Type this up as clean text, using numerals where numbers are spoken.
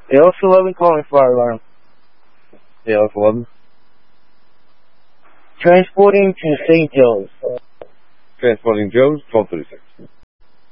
ALS 11 calling fire alarm. ALS 11. Transporting to St. Joe's. Transporting Joe's, 1236.